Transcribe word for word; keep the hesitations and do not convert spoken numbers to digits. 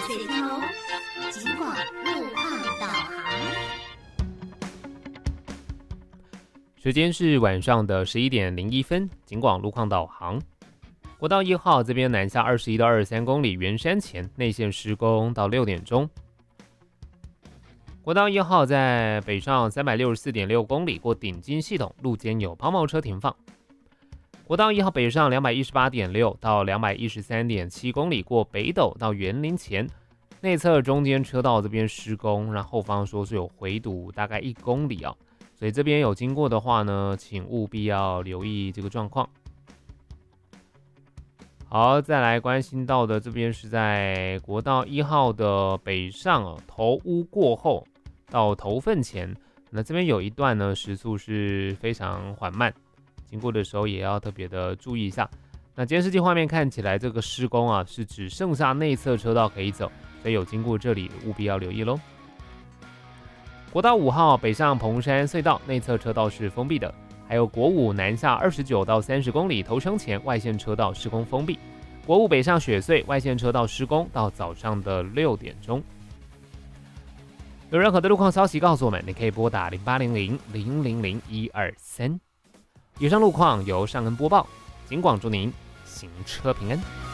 岁天哦，尽管路况导航。 时间是晚上的十一点零一分，尽管路况导航。国道一号这边南下二十一到二十三公里，圆山前内线施工到六点钟。国道一号在北上三百六十四点六公里，过顶金系统，路肩有抛锚车停放。国道一号北上两百一十八点六到两百一十三点七公里，过北斗到园林前，内侧中间车道这边施工，然后后方说是有回堵大概一公里啊，所以这边有经过的话呢，请务必要留意这个状况。好，再来关心到的这边是在国道一号的北上哦，头屋过后到头份前，那这边有一段呢时速是非常缓慢，经过的时候也要特别的注意一下。那监视器画面看起来这个施工啊是只剩下内侧车道可以走，所以有经过这里务必要留意咯。国道五号北上蓬山隧道内侧车道是封闭的。还有国五南下二十九到三十公里，头城前外线车道施工封闭。国五北上雪隧外线车道施工到早上的六点钟。有任何的路况消息告诉我们，你可以拨打零八零零零零零一二三。以上路况由尚恩播报，警广祝您行车平安。